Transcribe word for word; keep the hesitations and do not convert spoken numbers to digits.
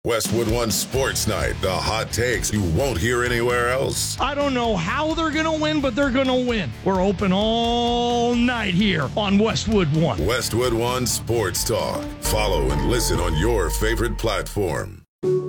Westwood One Sports Night, the hot takes you won't hear anywhere else. I don't know how they're going to win, but they're going to win. We're open all night here on Westwood One. Westwood One Sports Talk. Follow and listen on your favorite platform.